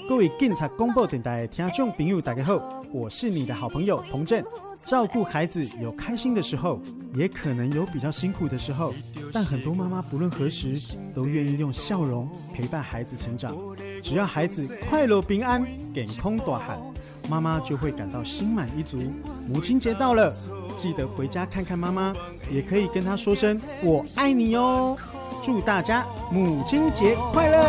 各位警察广播电台的听众朋友大家好，我是你的好朋友童正。照顾孩子有开心的时候，也可能有比较辛苦的时候，但很多妈妈不论何时都愿意用笑容陪伴孩子成长。只要孩子快乐平安健康大汉，妈妈就会感到心满意足。母亲节到了，记得回家看看妈妈，也可以跟她说声我爱你哦。祝大家母亲节快乐！